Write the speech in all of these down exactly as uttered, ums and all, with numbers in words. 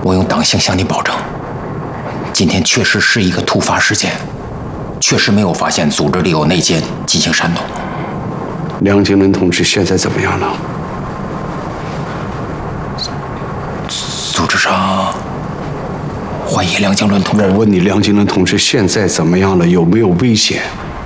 我用党性向你保证，今天确实是一个突发事件，确实没有发现组织里有内奸进行煽动。 梁经纶同志现在怎么样了？ 组织上怀疑梁经纶同志。 我问你，梁经纶同志现在怎么样了？有没有危险？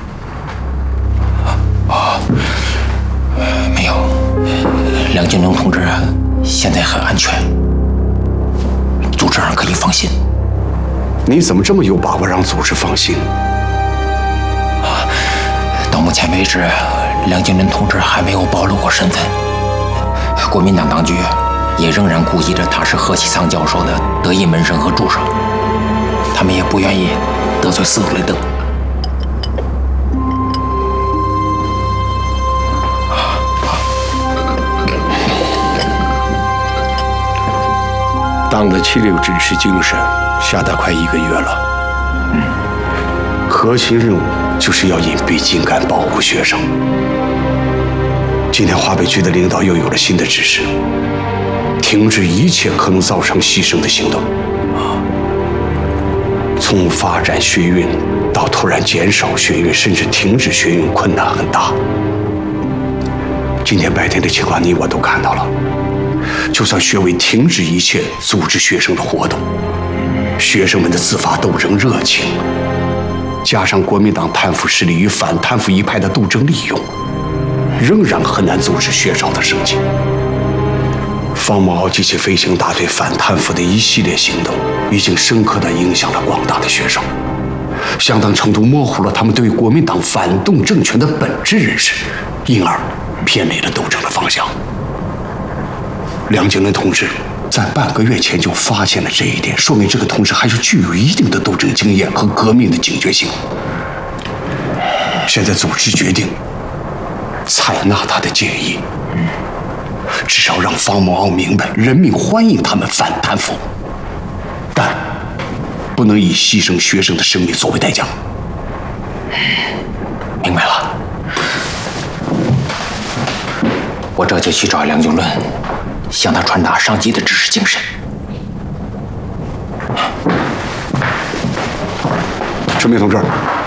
啊，没有。梁经纶同志现在很安全，组织上可以放心。 你怎么这么有把握让组织放心？ 啊，到目前为止，梁经纶同志还没有暴露过身份。国民党当局也仍然估计着他是何其仓教授的得意门生和助手，他们也不愿意得罪司徒雷登。 党的七六指示精神下达快一个月了， 嗯，核心任务就是要隐蔽精干，保护学生。今天华北区的领导又有了新的指示，停止一切可能造成牺牲的行动。啊，从发展学运到突然减少学运，甚至停止学运，困难很大。今天白天的情况你我都看到了。就算学委停止一切组织学生的活动，学生们的自发斗争热情，加上国民党贪腐势力与反贪腐一派的斗争利用，仍然很难阻止学潮的升级。方某敖及其飞行大队反贪腐的一系列行动，已经深刻地影响了广大的学生，相当程度模糊了他们对国民党反动政权的本质认识，因而偏离了斗争的方向。梁经纶同志在半个月前就发现了这一点，说明这个同志还是具有一定的斗争经验和革命的警觉性。现在组织决定采纳他的建议，至少让方某敖明白人民欢迎他们反贪腐，但不能以牺牲学生的生命作为代价。 明白了，我这就去找梁经纶，向他传达上级的指示精神。 陈明同志。